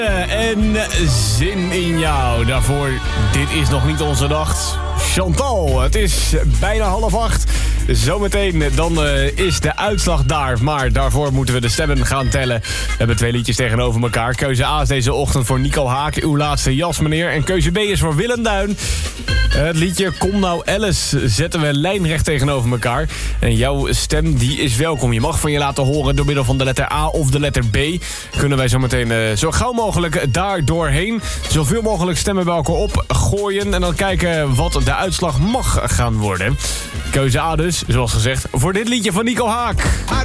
En Zin in jou. Daarvoor, dit is nog niet onze nacht. Chantal, het is bijna 7:30. Zometeen dan is de uitslag daar. Maar daarvoor moeten we de stemmen gaan tellen. We hebben 2 liedjes tegenover elkaar. Keuze A is deze ochtend voor Nico Haak. Uw laatste jas, meneer. En keuze B is voor Willem Duin. Het liedje Kom Nou Alice zetten we lijnrecht tegenover elkaar. En jouw stem die is welkom. Je mag van je laten horen door middel van de letter A of de letter B. Kunnen wij zometeen zo gauw mogelijk daar doorheen. Zoveel mogelijk stemmen bij elkaar opgooien. En dan kijken wat de uitslag mag gaan worden. Keuze A dus, zoals gezegd, voor dit liedje van Nico Haak.